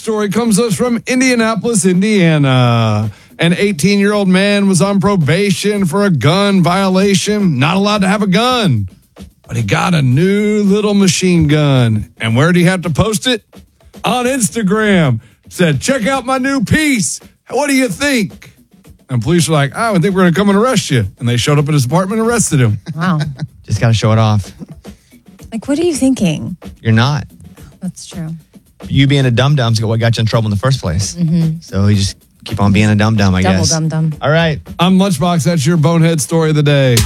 story comes to us from Indianapolis, Indiana. An 18-year-old man was on probation for a gun violation. Not allowed to have a gun. But he got a new little machine gun. And where did he have to post it? On Instagram. Said, check out my new piece. What do you think? And police were like, I think we're going to come and arrest you. And they showed up at his apartment and arrested him. Wow. Just got to show it off. Like, what are you thinking? You're not. That's true. You being a dum-dum's what got you in trouble in the first place. Mm-hmm. So you just keep on being a dum-dum, I guess. Double dum-dum. All right. I'm Lunchbox. That's your bonehead story of the day.